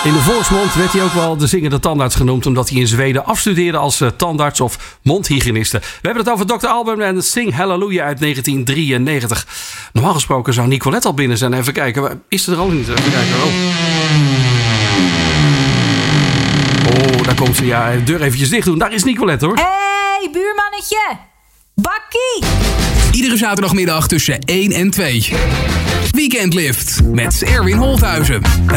In de volksmond werd hij ook wel de zingende tandarts genoemd, omdat hij in Zweden afstudeerde als tandarts of mondhygiëniste. We hebben het over Dr. Alban en Sing Hallelujah uit 1993. Normaal gesproken zou Nicolette al binnen zijn. Even kijken, is ze er al niet? Even kijken. Oh, daar komt ze. Ja, de deur eventjes dicht doen. Daar is Nicolette, hoor. Hey, buurmannetje. Bakkie. Iedere zaterdagmiddag tussen 1 en 2. Weekendlift met Erwin Holthuizen.